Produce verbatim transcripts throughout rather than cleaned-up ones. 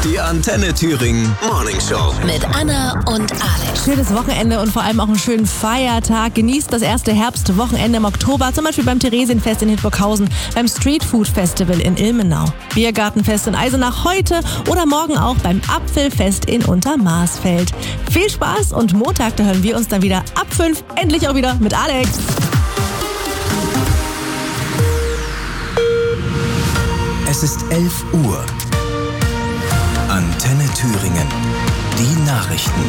Die Antenne Thüringen Morning Show. Mit Anna und Alex. Schönes Wochenende und vor allem auch einen schönen Feiertag. Genießt das erste Herbstwochenende im Oktober, zum Beispiel beim Theresienfest in Hildburghausen, beim Street Food Festival in Ilmenau, Biergartenfest in Eisenach heute oder morgen auch beim Apfelfest in Untermarsfeld. Viel Spaß und Montag, da hören wir uns dann wieder ab fünf, endlich auch wieder mit Alex. Es ist elf Uhr. Antenne Thüringen. Die Nachrichten.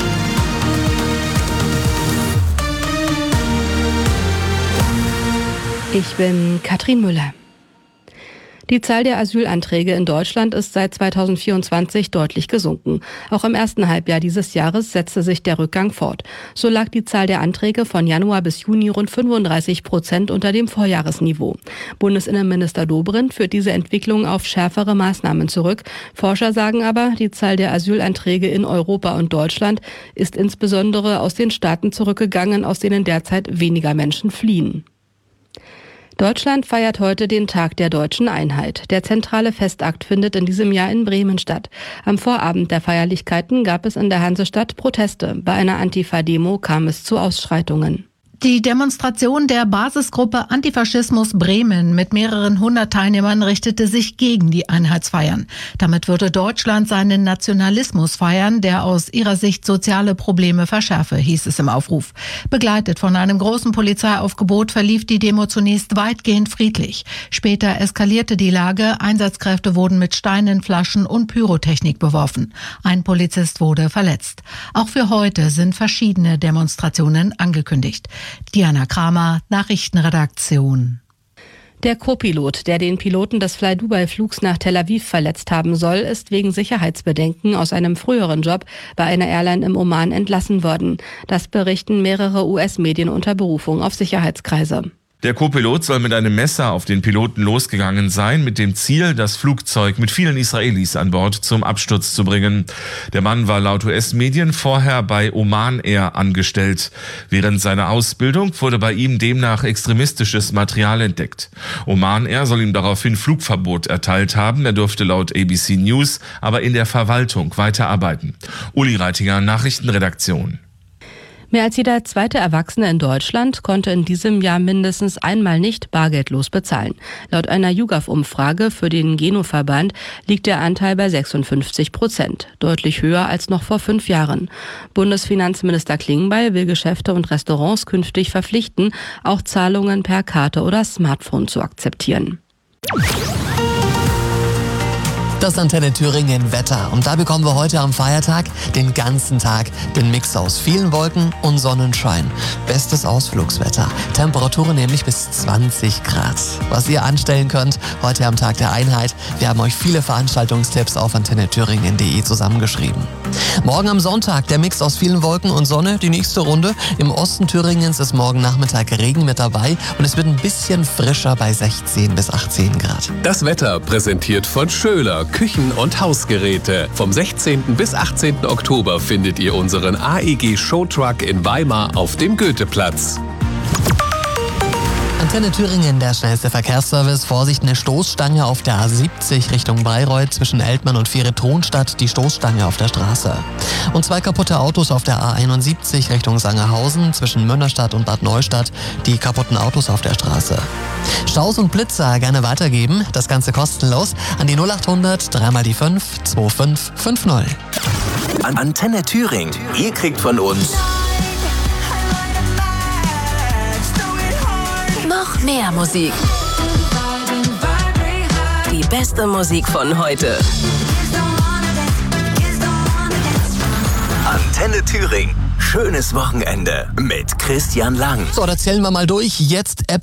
Ich bin Katrin Müller. Die Zahl der Asylanträge in Deutschland ist seit zweitausendvierundzwanzig deutlich gesunken. Auch im ersten Halbjahr dieses Jahres setzte sich der Rückgang fort. So lag die Zahl der Anträge von Januar bis Juni rund fünfunddreißig Prozent unter dem Vorjahresniveau. Bundesinnenminister Dobrindt führt diese Entwicklung auf schärfere Maßnahmen zurück. Forscher sagen aber, die Zahl der Asylanträge in Europa und Deutschland ist insbesondere aus den Staaten zurückgegangen, aus denen derzeit weniger Menschen fliehen. Deutschland feiert heute den Tag der deutschen Einheit. Der zentrale Festakt findet in diesem Jahr in Bremen statt. Am Vorabend der Feierlichkeiten gab es in der Hansestadt Proteste. Bei einer Antifa-Demo kam es zu Ausschreitungen. Die Demonstration der Basisgruppe Antifaschismus Bremen mit mehreren hundert Teilnehmern richtete sich gegen die Einheitsfeiern. Damit würde Deutschland seinen Nationalismus feiern, der aus ihrer Sicht soziale Probleme verschärfe, hieß es im Aufruf. Begleitet von einem großen Polizeiaufgebot verlief die Demo zunächst weitgehend friedlich. Später eskalierte die Lage, Einsatzkräfte wurden mit Steinen, Flaschen und Pyrotechnik beworfen. Ein Polizist wurde verletzt. Auch für heute sind verschiedene Demonstrationen angekündigt. Diana Kramer, Nachrichtenredaktion. Der Co-Pilot, der den Piloten des Fly-Dubai-Flugs nach Tel Aviv verletzt haben soll, ist wegen Sicherheitsbedenken aus einem früheren Job bei einer Airline im Oman entlassen worden. Das berichten mehrere U S-Medien unter Berufung auf Sicherheitskreise. Der Co-Pilot soll mit einem Messer auf den Piloten losgegangen sein, mit dem Ziel, das Flugzeug mit vielen Israelis an Bord zum Absturz zu bringen. Der Mann war laut U S-Medien vorher bei Oman Air angestellt. Während seiner Ausbildung wurde bei ihm demnach extremistisches Material entdeckt. Oman Air soll ihm daraufhin Flugverbot erteilt haben. Er durfte laut A B C News aber in der Verwaltung weiterarbeiten. Uli Reitinger, Nachrichtenredaktion. Mehr als jeder zweite Erwachsene in Deutschland konnte in diesem Jahr mindestens einmal nicht bargeldlos bezahlen. Laut einer YouGov-Umfrage für den Geno-Verband liegt der Anteil bei sechsundfünfzig Prozent, deutlich höher als noch vor fünf Jahren. Bundesfinanzminister Klingbeil will Geschäfte und Restaurants künftig verpflichten, auch Zahlungen per Karte oder Smartphone zu akzeptieren. Das Antenne Thüringen Wetter. Und da bekommen wir heute am Feiertag den ganzen Tag den Mix aus vielen Wolken und Sonnenschein. Bestes Ausflugswetter. Temperaturen nämlich bis zwanzig Grad. Was ihr anstellen könnt heute am Tag der Einheit. Wir haben euch viele Veranstaltungstipps auf antenne thüringen punkt de zusammengeschrieben. Morgen am Sonntag der Mix aus vielen Wolken und Sonne. Die nächste Runde. Im Osten Thüringens ist morgen Nachmittag Regen mit dabei. Und es wird ein bisschen frischer bei sechzehn bis achtzehn Grad. Das Wetter präsentiert von Schöler Küchen- und Hausgeräte. Vom sechzehnten bis achtzehnten Oktober findet ihr unseren A E G Showtruck in Weimar auf dem Goetheplatz. Antenne Thüringen, der schnellste Verkehrsservice. Vorsicht, eine Stoßstange auf der A siebzig Richtung Bayreuth zwischen Eltmann und Viere-Tronstadt. Die Stoßstange auf der Straße. Und zwei kaputte Autos auf der A einundsiebzig Richtung Sangerhausen zwischen Münnerstadt und Bad Neustadt. Die kaputten Autos auf der Straße. Staus und Blitzer gerne weitergeben. Das Ganze kostenlos an die null acht hundert drei mal die fünf zwei fünf fünf null. Antenne Thüringen. Ihr kriegt von uns Noch mehr Musik. Die beste Musik von heute. Antenne Thüringen. Schönes Wochenende mit Christian Lang. So, da zählen wir mal durch. Jetzt App